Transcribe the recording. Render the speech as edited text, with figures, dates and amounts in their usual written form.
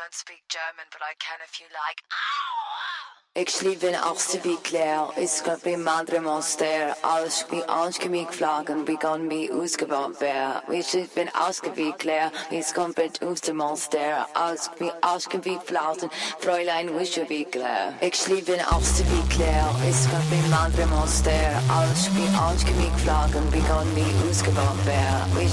don't speak German, but I can if you like. Ik sliep in achtste wie klaar, is got bij madre monster, alles wie aanschemig vlagen, begon wie uitgebouwd weer. We sliep in achtste wie klaar, is komt uit monster, alles wie aanschemig vlagen, Fräulein wische wie klaar. Ik sliep in achtste wie klaar, is got bij madre monster, alles wie aanschemig vlagen, begon wie uitgebouwd weer. We